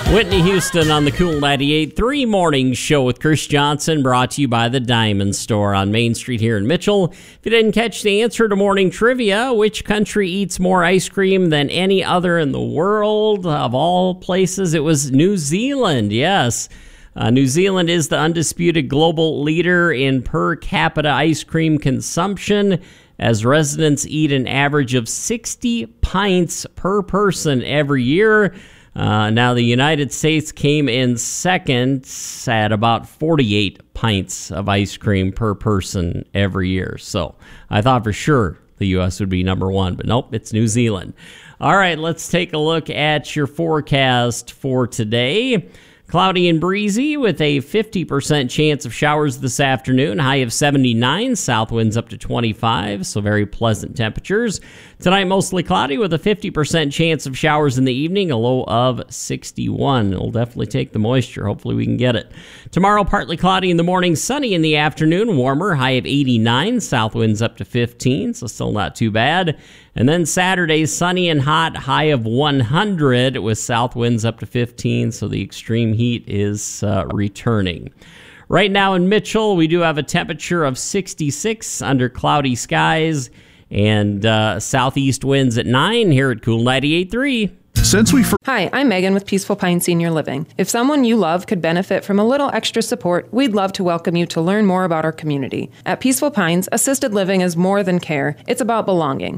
Whitney Houston on the Cool 98.3 Morning Show with Chris Johnson, brought to you by the Diamond Store on Main Street here in Mitchell. If you didn't catch the answer to morning trivia, which country eats more ice cream than any other in the world? Of all places, it was New Zealand, yes. New Zealand is the undisputed global leader in per capita ice cream consumption, as residents eat an average of 60 pints per person every year. Now, the United States came in second at about 48 pints of ice cream per person every year. So I thought for sure the U.S. would be number one, but nope, it's New Zealand. All right, let's take a look at your forecast for today. Cloudy and breezy with a 50% chance of showers this afternoon. High of 79, south winds up to 25, so very pleasant temperatures. Tonight, mostly cloudy with a 50% chance of showers in the evening, a low of 61. It'll definitely take the moisture. Hopefully we can get it. Tomorrow, partly cloudy in the morning, sunny in the afternoon, warmer, high of 89, south winds up to 15, so still not too bad. And then Saturday, sunny and hot, high of 100 with south winds up to 15, so the extreme heat is returning. Right now in Mitchell, we do have a temperature of 66 under cloudy skies and southeast winds at 9 here at Cool 98.3. Hi, I'm Megan with Peaceful Pines Senior Living. If someone you love could benefit from a little extra support, we'd love to welcome you to learn more about our community. At Peaceful Pines, assisted living is more than care. It's about belonging.